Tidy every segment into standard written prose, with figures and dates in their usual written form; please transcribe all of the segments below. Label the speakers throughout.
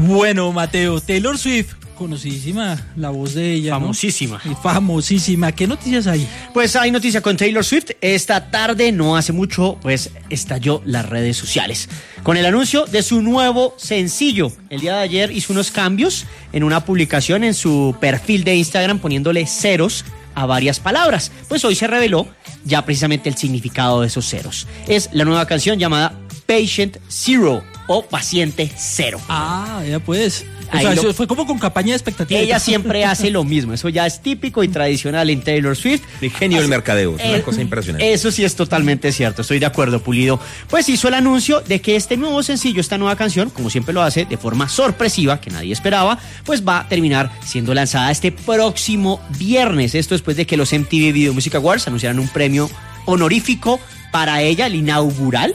Speaker 1: Bueno, Mateo, Taylor Swift, conocidísima la voz de ella,
Speaker 2: famosísima.
Speaker 1: ¿no? Y famosísima. ¿Qué noticias hay?
Speaker 2: Pues hay noticia con Taylor Swift. Esta tarde, no hace mucho, pues estalló las redes sociales con el anuncio de su nuevo sencillo. El día de ayer hizo unos cambios en una publicación en su perfil de Instagram poniéndole ceros a varias palabras. Pues hoy se reveló ya precisamente el significado de esos ceros. Es la nueva canción llamada Patient Zero o Paciente Cero.
Speaker 1: Ah, ya pues. O sea, eso fue como con campaña de expectativa.
Speaker 2: Ella siempre hace lo mismo. Eso ya es típico y tradicional en Taylor Swift.
Speaker 3: De genio del mercadeo. Es una cosa impresionante.
Speaker 2: Eso sí es totalmente cierto. Estoy de acuerdo, Pulido. Pues hizo el anuncio de que este nuevo sencillo, esta nueva canción, como siempre lo hace, de forma sorpresiva, que nadie esperaba, pues va a terminar siendo lanzada este próximo viernes. Esto después de que los MTV Video Music Awards anunciaran un premio honorífico para ella, el inaugural,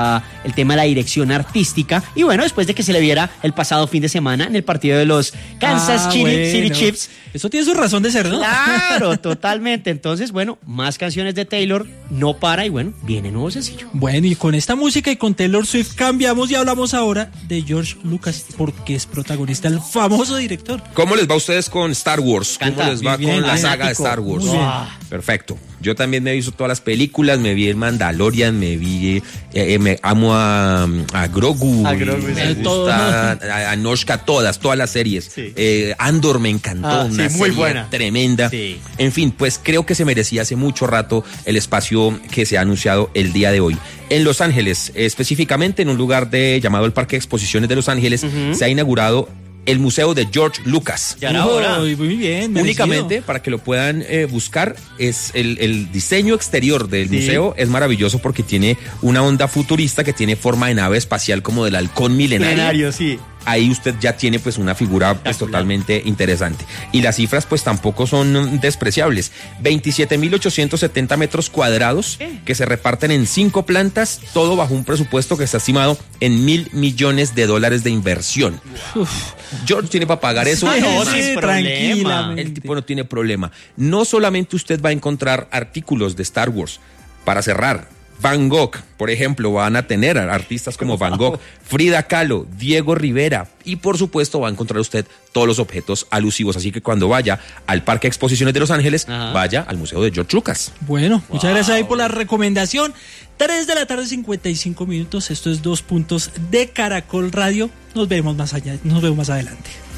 Speaker 2: el tema de la dirección artística, y bueno, después de que se le viera el pasado fin de semana en el partido de los Kansas City Chiefs.
Speaker 1: Eso tiene su razón de ser, ¿no?
Speaker 2: Claro, totalmente. Entonces, bueno, más canciones de Taylor, no para, y bueno, viene nuevo sencillo.
Speaker 1: Bueno, y con esta música y con Taylor Swift cambiamos y hablamos ahora de George Lucas, porque es protagonista, el famoso director.
Speaker 3: ¿Cómo les va a ustedes con Star Wars? ¿Cómo les va con la saga de Star Wars? Perfecto. Yo también me he visto todas las películas, me vi el Mandalorian, me vi, me amo a Grogu, me gusta a Noshka, todas las series. Sí. Andor me encantó, una
Speaker 2: muy
Speaker 3: serie
Speaker 2: buena,
Speaker 3: tremenda. Sí. En fin, pues creo que se merecía hace mucho rato el espacio que se ha anunciado el día de hoy. En Los Ángeles, específicamente en un lugar llamado el Parque de Exposiciones de Los Ángeles, se ha inaugurado el museo de George Lucas.
Speaker 1: Muy bien, merecido.
Speaker 3: Únicamente para que lo puedan buscar, es el diseño exterior del museo es maravilloso porque tiene una onda futurista que tiene forma de nave espacial como del halcón milenario.
Speaker 2: Sí.
Speaker 3: Ahí usted ya tiene pues una figura pues totalmente interesante. Y las cifras pues tampoco son despreciables. 27.870 metros cuadrados que se reparten en 5 plantas, todo bajo un presupuesto que está estimado en $1,000 millones de inversión. George tiene para pagar eso.
Speaker 2: Sin problema.
Speaker 3: El tipo no tiene problema. No solamente usted va a encontrar artículos de Star Wars. Para cerrar, Van Gogh, por ejemplo, van a tener artistas como Van Gogh, Frida Kahlo, Diego Rivera, y por supuesto va a encontrar usted todos los objetos alusivos. Así que cuando vaya al Parque de Exposiciones de Los Ángeles, vaya al Museo de George Lucas.
Speaker 1: Bueno, muchas gracias ahí por la recomendación. 3 de la tarde, 55 minutos. Esto es 2 Puntos de Caracol Radio. Nos vemos más allá, nos vemos más adelante.